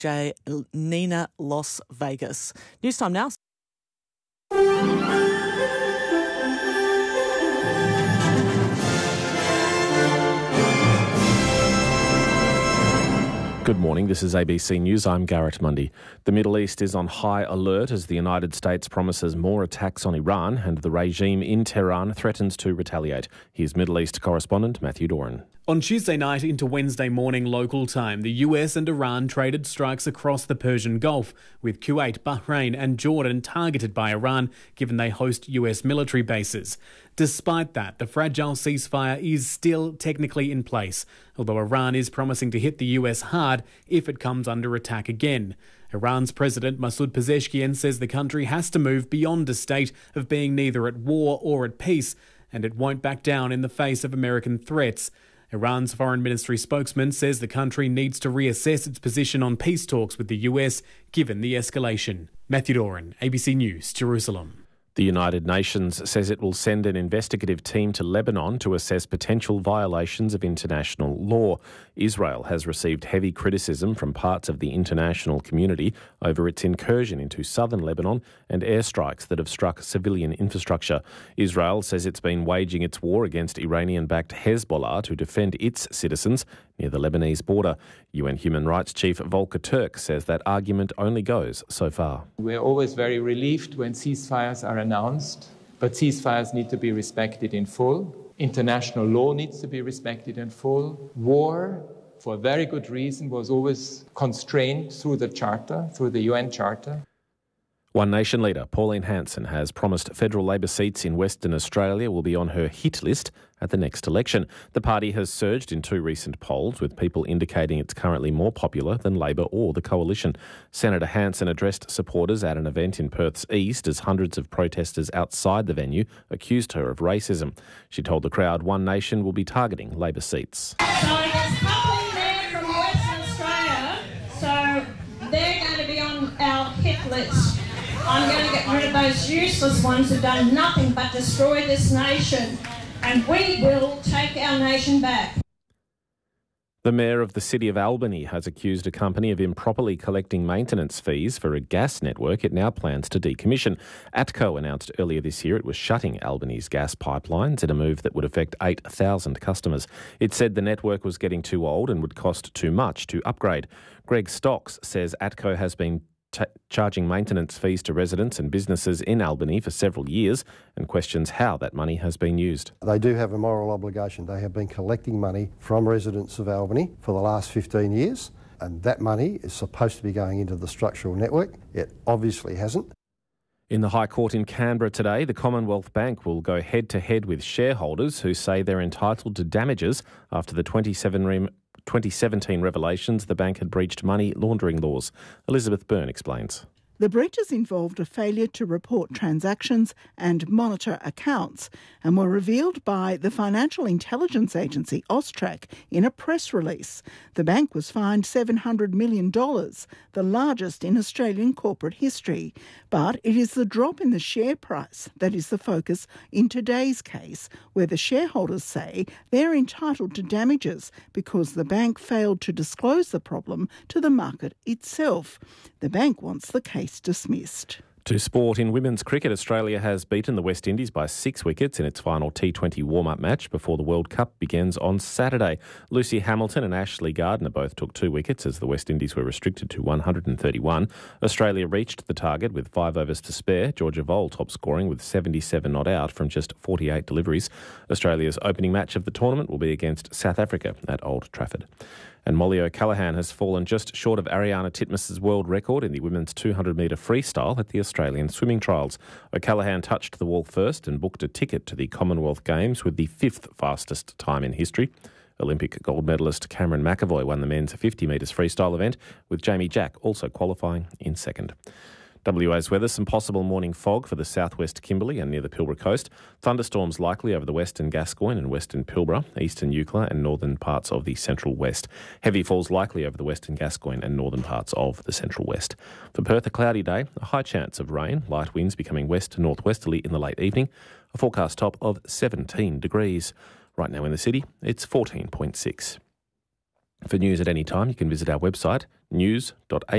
Nina Las Vegas. News time now. Good morning, this is ABC News. I'm Garrett Mundy. The Middle East is on high alert as the United States promises more attacks on Iran and the regime in Tehran threatens to retaliate. Here's Middle East correspondent Matthew Doran. On Tuesday night into Wednesday morning local time, the US and Iran traded strikes across the Persian Gulf, with Kuwait, Bahrain and Jordan targeted by Iran, given they host US military bases. Despite that, the fragile ceasefire is still technically in place, although Iran is promising to hit the US hard if it comes under attack again. Iran's President Masoud Pezeshkian says the country has to move beyond a state of being neither at war or at peace, and it won't back down in the face of American threats. Iran's foreign ministry spokesman says the country needs to reassess its position on peace talks with the US, given the escalation. Matthew Doran, ABC News, Jerusalem. The United Nations says it will send an investigative team to Lebanon to assess potential violations of international law. Israel has received heavy criticism from parts of the international community over its incursion into southern Lebanon and airstrikes that have struck civilian infrastructure. Israel says it's been waging its war against Iranian-backed Hezbollah to defend its citizens near the Lebanese border. UN Human Rights Chief Volker Turk says that argument only goes so far. We're always very relieved when ceasefires are announced, but ceasefires need to be respected in full. International law needs to be respected in full. War, for a very good reason, was always constrained through the Charter, through the UN Charter. One Nation leader, Pauline Hanson, has promised federal Labor seats in Western Australia will be on her hit list at the next election. The party has surged in two recent polls, with people indicating it's currently more popular than Labor or the Coalition. Senator Hanson addressed supporters at an event in Perth's east as hundreds of protesters outside the venue accused her of racism. She told the crowd One Nation will be targeting Labor seats. So there's a couple there from Western Australia, so they're going to be on our hit list. I'm going to get rid of those useless ones who've done nothing but destroy this nation, and we will take our nation back. The Mayor of the City of Albany has accused a company of improperly collecting maintenance fees for a gas network it now plans to decommission. ATCO announced earlier this year it was shutting Albany's gas pipelines in a move that would affect 8,000 customers. It said the network was getting too old and would cost too much to upgrade. Greg Stocks says ATCO has been charging maintenance fees to residents and businesses in Albany for several years and questions how that money has been used. They do have a moral obligation. They have been collecting money from residents of Albany for the last 15 years, and that money is supposed to be going into the structural network. It obviously hasn't. In the High Court in Canberra today, the Commonwealth Bank will go head-to-head with shareholders who say they're entitled to damages after the 2017 revelations the bank had breached money laundering laws. Elizabeth Byrne explains. The breaches involved a failure to report transactions and monitor accounts and were revealed by the financial intelligence agency Austrac in a press release. The bank was fined $700 million, the largest in Australian corporate history. But it is the drop in the share price that is the focus in today's case, where the shareholders say they're entitled to damages because the bank failed to disclose the problem to the market itself. The bank wants the case dismissed. To sport, in women's cricket, Australia has beaten the West Indies by 6 wickets in its final T20 warm-up match before the World Cup begins on Saturday. Lucy Hamilton and Ashley Gardner both took 2 wickets as the West Indies were restricted to 131. Australia reached the target with 5 overs to spare. Georgia Vole top scoring with 77 not out from just 48 deliveries. Australia's opening match of the tournament will be against South Africa at Old Trafford. And Molly O'Callaghan has fallen just short of Ariana Titmus's world record in the women's 200-metre freestyle at the Australian Swimming Trials. O'Callaghan touched the wall first and booked a ticket to the Commonwealth Games with the 5th fastest time in history. Olympic gold medalist Cameron McAvoy won the men's 50 metres freestyle event, with Jamie Jack also qualifying in second. WA's weather, some possible morning fog for the southwest Kimberley and near the Pilbara coast. Thunderstorms likely over the western Gascoyne and western Pilbara, eastern Eucla and northern parts of the central west. Heavy falls likely over the western Gascoyne and northern parts of the central west. For Perth, a cloudy day, a high chance of rain, light winds becoming west to northwesterly in the late evening, a forecast top of 17 degrees. Right now in the city, it's 14.6. For news at any time, you can visit our website, news.abc.com.au.